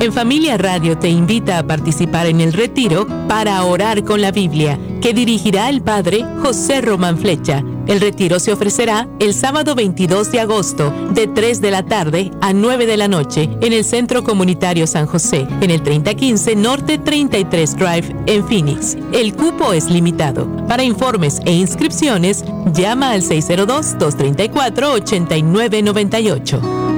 En Familia Radio te invita a participar en el retiro para orar con la Biblia, que dirigirá el Padre José Román Flecha. El retiro se ofrecerá el sábado 22 de agosto, de 3 de la tarde a 9 de la noche, en el Centro Comunitario San José, en el 3015 Norte 33 Drive, en Phoenix. El cupo es limitado. Para informes e inscripciones, llama al 602-234-8998.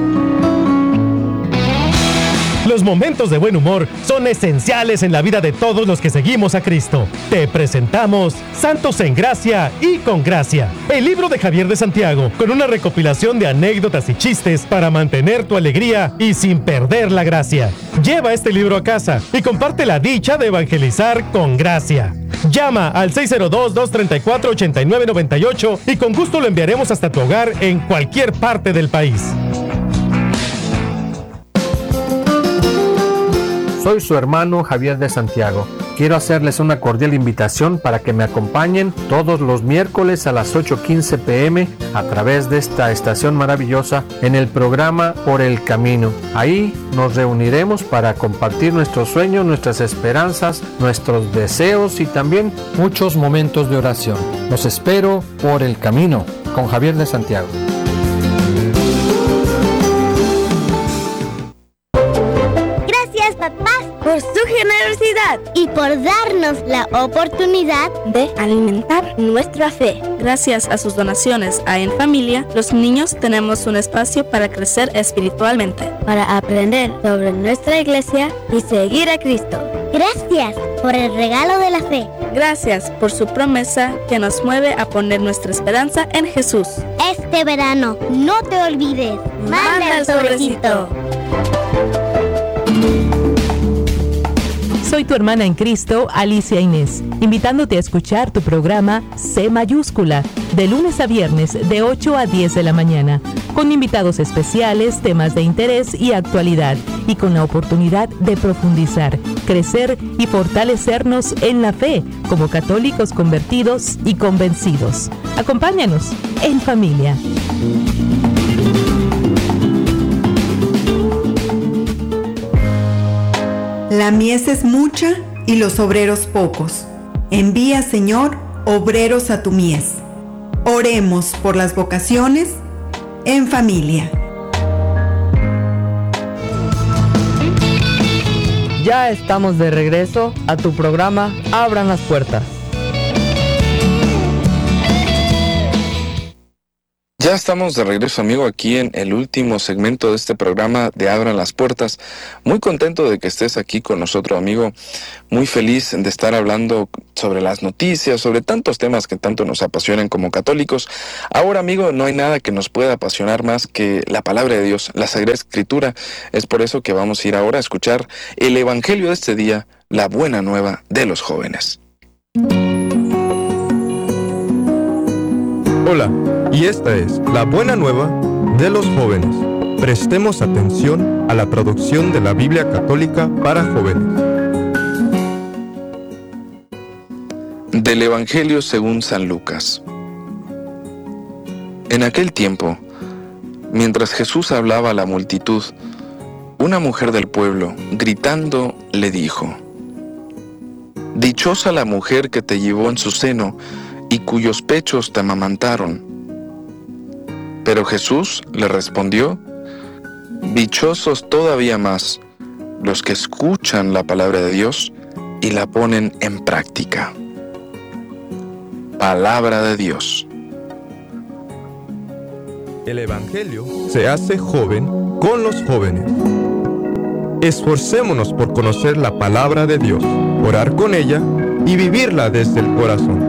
Los momentos de buen humor son esenciales en la vida de todos los que seguimos a Cristo. Te presentamos Santos en Gracia y con Gracia, el libro de Javier de Santiago, con una recopilación de anécdotas y chistes para mantener tu alegría y sin perder la gracia. Lleva este libro a casa y comparte la dicha de evangelizar con gracia. Llama al 602-234-8998 y con gusto lo enviaremos hasta tu hogar en cualquier parte del país. Soy su hermano Javier de Santiago. Quiero hacerles una cordial invitación para que me acompañen todos los miércoles a las 8:15 p.m. a través de esta estación maravillosa en el programa Por el Camino. Ahí nos reuniremos para compartir nuestros sueños, nuestras esperanzas, nuestros deseos y también muchos momentos de oración. Los espero por el camino con Javier de Santiago. Por su generosidad y por darnos la oportunidad de alimentar nuestra fe. Gracias a sus donaciones a En Familia, los niños tenemos un espacio para crecer espiritualmente, para aprender sobre nuestra iglesia y seguir a Cristo. Gracias por el regalo de la fe. Gracias por su promesa que nos mueve a poner nuestra esperanza en Jesús. Este verano, no te olvides. Manda el sobrecito. Soy tu hermana en Cristo, Alicia Inés, invitándote a escuchar tu programa C Mayúscula, de lunes a viernes de 8 a 10 de la mañana, con invitados especiales, temas de interés y actualidad, y con la oportunidad de profundizar, crecer y fortalecernos en la fe, como católicos convertidos y convencidos. Acompáñanos en familia. La mies es mucha y los obreros pocos. Envía, Señor, obreros a tu mies. Oremos por las vocaciones en familia. Ya estamos de regreso a tu programa Abran las Puertas. Ya estamos de regreso, amigo, aquí en el último segmento de este programa de Abran las Puertas. Muy contento de que estés aquí con nosotros, amigo. Muy feliz de estar hablando sobre las noticias, sobre tantos temas que tanto nos apasionan como católicos. Ahora, amigo, no hay nada que nos pueda apasionar más que la palabra de Dios, la Sagrada Escritura. Es por eso que vamos a ir ahora a escuchar el Evangelio de este día, la buena nueva de los jóvenes. Hola, y esta es la buena nueva de los jóvenes. Prestemos atención a la producción de la Biblia Católica para jóvenes. Del Evangelio según San Lucas. En aquel tiempo, mientras Jesús hablaba a la multitud, una mujer del pueblo, gritando, le dijo: «Dichosa la mujer que te llevó en su seno y cuyos pechos te amamantaron». Pero Jesús le respondió: «Dichosos todavía más los que escuchan la palabra de Dios y la ponen en práctica». Palabra de Dios. El Evangelio se hace joven con los jóvenes. Esforcémonos por conocer la palabra de Dios, orar con ella y vivirla desde el corazón.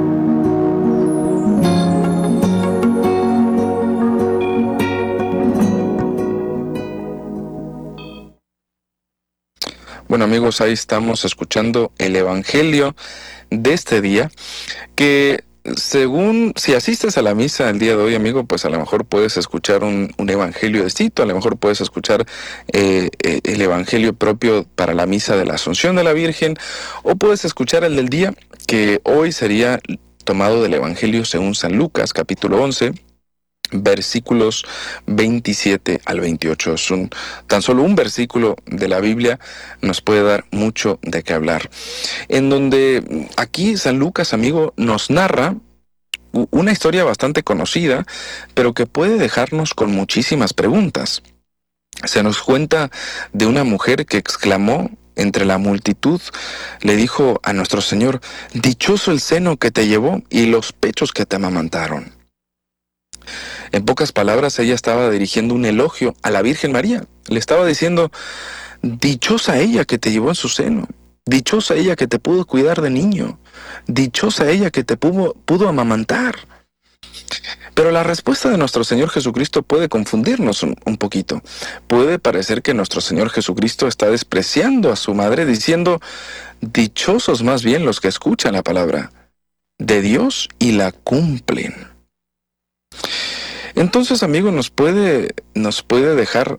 Bueno, amigos, ahí estamos escuchando el Evangelio de este día, que según, si asistes a la misa el día de hoy, amigo, pues a lo mejor puedes escuchar un evangelio distinto, a lo mejor puedes escuchar el evangelio propio para la misa de la Asunción de la Virgen, o puedes escuchar el del día, que hoy sería tomado del Evangelio según San Lucas, capítulo 11, versículos 27 al 28. Es tan solo un versículo de la Biblia, nos puede dar mucho de qué hablar. En donde aquí San Lucas, amigo, nos narra una historia bastante conocida, pero que puede dejarnos con muchísimas preguntas. Se nos cuenta de una mujer que exclamó entre la multitud, le dijo a nuestro Señor: dichoso el seno que te llevó y los pechos que te amamantaron. En pocas palabras, ella estaba dirigiendo un elogio a la Virgen María. Le estaba diciendo: dichosa ella que te llevó en su seno, dichosa ella que te pudo cuidar de niño, dichosa ella que te pudo amamantar. Pero la respuesta de nuestro Señor Jesucristo puede confundirnos un poquito. Puede parecer que nuestro Señor Jesucristo está despreciando a su madre, diciendo: dichosos más bien los que escuchan la palabra de Dios y la cumplen. Entonces, amigo, nos puede dejar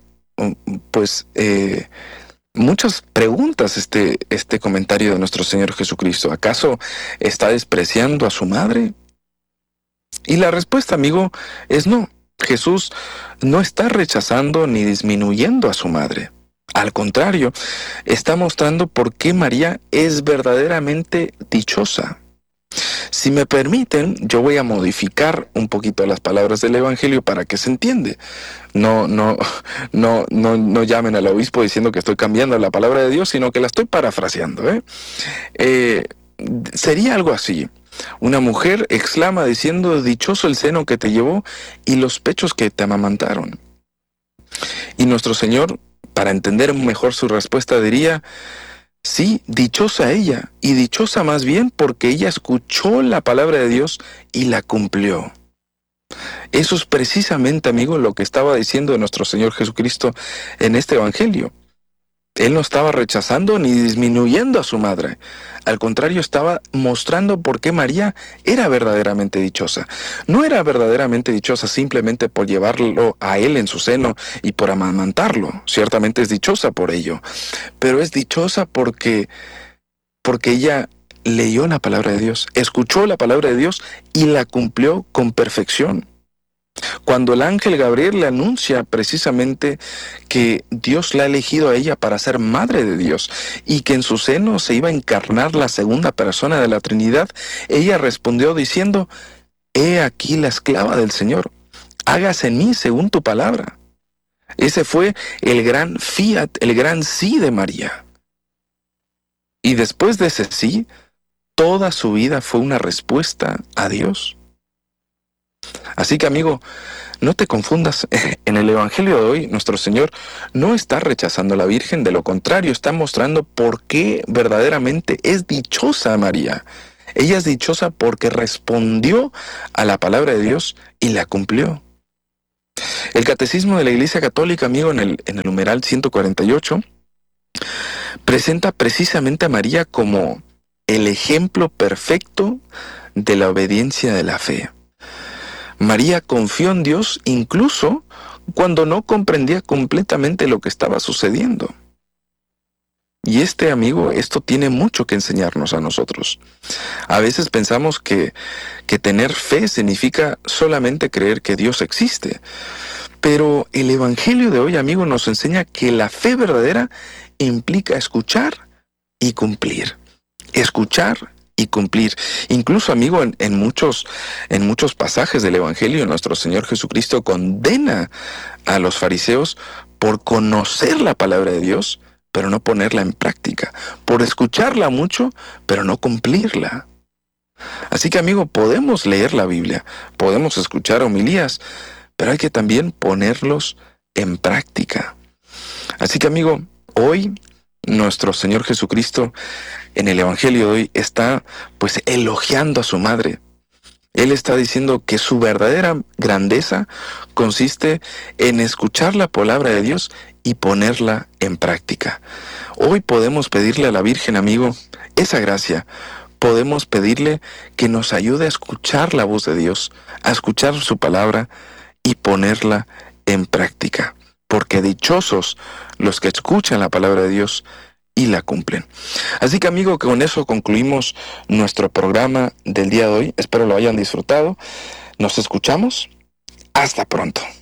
muchas preguntas este comentario de nuestro Señor Jesucristo. ¿Acaso está despreciando a su madre? Y la respuesta, amigo, es no. Jesús no está rechazando ni disminuyendo a su madre. Al contrario, está mostrando por qué María es verdaderamente dichosa. Si me permiten, yo voy a modificar un poquito las palabras del Evangelio para que se entiende. No llamen al obispo diciendo que estoy cambiando la palabra de Dios, sino que la estoy parafraseando. Sería algo así. Una mujer exclama diciendo: dichoso el seno que te llevó y los pechos que te amamantaron. Y nuestro Señor, para entender mejor su respuesta, diría: sí, dichosa ella, y dichosa más bien porque ella escuchó la palabra de Dios y la cumplió. Eso es precisamente, amigo, lo que estaba diciendo nuestro Señor Jesucristo en este Evangelio. Él no estaba rechazando ni disminuyendo a su madre. Al contrario, estaba mostrando por qué María era verdaderamente dichosa. No era verdaderamente dichosa simplemente por llevarlo a él en su seno y por amamantarlo. Ciertamente es dichosa por ello. Pero es dichosa porque ella leyó la palabra de Dios, escuchó la palabra de Dios y la cumplió con perfección. Cuando el ángel Gabriel le anuncia precisamente que Dios la ha elegido a ella para ser madre de Dios y que en su seno se iba a encarnar la segunda persona de la Trinidad, ella respondió diciendo: he aquí la esclava del Señor, hágase en mí según tu palabra. Ese fue el gran fiat, el gran sí de María. Y después de ese sí, toda su vida fue una respuesta a Dios. Así que, amigo, no te confundas. En el Evangelio de hoy, nuestro Señor no está rechazando a la Virgen, de lo contrario, está mostrando por qué verdaderamente es dichosa María. Ella es dichosa porque respondió a la palabra de Dios y la cumplió. El Catecismo de la Iglesia Católica, amigo, en el numeral 148, presenta precisamente a María como el ejemplo perfecto de la obediencia de la fe. María confió en Dios incluso cuando no comprendía completamente lo que estaba sucediendo. Y amigo, esto tiene mucho que enseñarnos a nosotros. A veces pensamos que tener fe significa solamente creer que Dios existe. Pero el Evangelio de hoy, amigo, nos enseña que la fe verdadera implica escuchar y cumplir. Escuchar y cumplir. Incluso, amigo, en muchos pasajes del Evangelio, nuestro Señor Jesucristo condena a los fariseos por conocer la palabra de Dios, pero no ponerla en práctica, por escucharla mucho, pero no cumplirla. Así que, amigo, podemos leer la Biblia, podemos escuchar homilías, pero hay que también ponerlos en práctica. Así que, amigo, hoy nuestro Señor Jesucristo en el Evangelio de hoy está elogiando a su madre. Él está diciendo que su verdadera grandeza consiste en escuchar la palabra de Dios y ponerla en práctica. Hoy podemos pedirle a la Virgen, amigo, esa gracia. Podemos pedirle que nos ayude a escuchar la voz de Dios, a escuchar su palabra y ponerla en práctica. Porque dichosos los que escuchan la palabra de Dios y la cumplen. Así que, amigo, con eso concluimos nuestro programa del día de hoy. Espero lo hayan disfrutado. Nos escuchamos Hasta pronto.